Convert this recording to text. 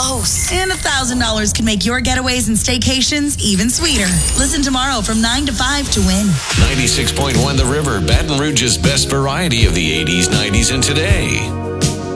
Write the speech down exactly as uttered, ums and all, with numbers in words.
close. And one thousand dollars can make your getaways and staycations even sweeter. Listen tomorrow from nine to five to win. ninety-six point one The River, Baton Rouge's best variety of the eighties, nineties, and today.